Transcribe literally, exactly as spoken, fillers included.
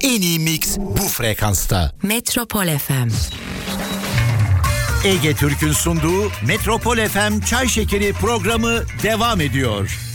En iyi mix bu frekansta. Metropol F M. Ege Türk'ün sunduğu Metropol F M Çay Şekeri programı devam ediyor.